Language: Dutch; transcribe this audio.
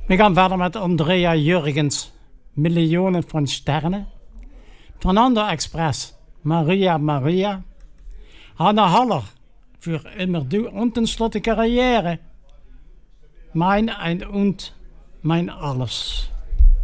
We gaan verder met Andrea Jurgens, Millionen van Sterren. Fernando Express, Maria Maria. Hanna Haller, für immer du und tenslotte Karriere. Mein ein und mein alles.